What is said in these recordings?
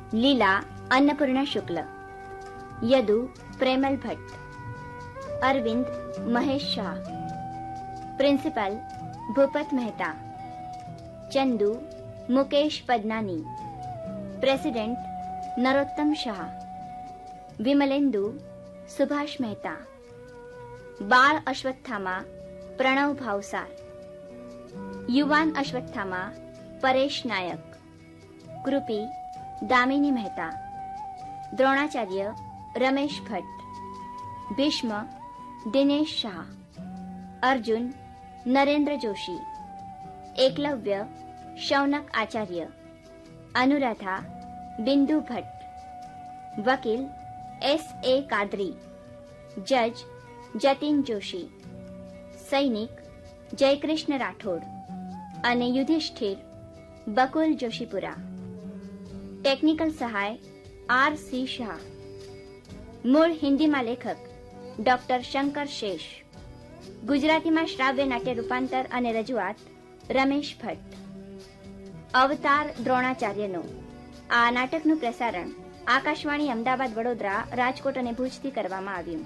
लीला अन्नपूर्णा शुक्ल, Yadu प्रेमल Bhatt, Arvind Mahesh Shah, principal Bhupat Mehta, Chandu Mukesh पदनानी, president Narottam Shah, Vimalendu Subhash Mehta, बाळ अश्वत्थामा प्रणव भावसार, युवान अश्वत्थामा परेश नायक, कृपी दामिनी मेहता, द्रोणाचार्य रमेश भट्ट, भीष्म दिनेश शाह, अर्जुन नरेंद्र जोशी, एकलव्य शौनक आचार्य, अनुराधा बिंदु भट्ट, वकील S.A. कादरी, जज जतिन जोशी, सैनिक જયકૃષ્ણ રાઠોડ અને યુધિષ્ઠિર બકુલ જોશીપુરા. ટેકનિકલ સહાય R.C. શાહ. મૂળ હિન્દીમાં લેખક ડોક્ટર શંકર શેષ. ગુજરાતીમાં શ્રાવ્ય નાટ્ય રૂપાંતર અને રજૂઆત રમેશ ભટ્ટ. અવતાર દ્રોણાચાર્યનો. આ નાટકનું પ્રસારણ આકાશવાણી અમદાવાદ, વડોદરા, રાજકોટ અને ભુજથી કરવામાં આવ્યું.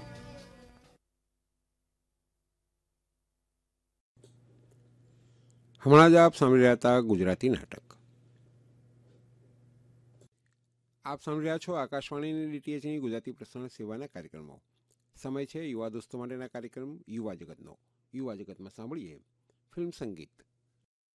હમણાં જ આપ સાંભળી રહ્યા હતા ગુજરાતી નાટક. આપ સાંભળી રહ્યા છો આકાશવાણીની DTHની ગુજરાતી પ્રસારણ સેવાના કાર્યક્રમો. સમય છે યુવા દોસ્તો માટેના કાર્યક્રમ યુવા જગતનો. યુવા જગતમાં સાંભળીએ ફિલ્મ સંગીત.